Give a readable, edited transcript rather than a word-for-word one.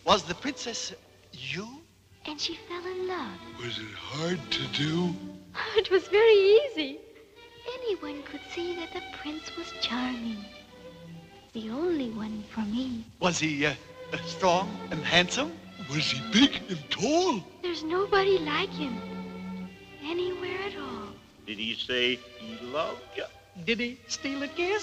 Was the princess you? And she fell in love. Was it hard to do? It was very easy. Anyone could see that the prince was charming. The only one for me. Was he strong and handsome? Was he big and tall? There's nobody like him. Anywhere at all. Did he say he loved you? Did he steal a kiss?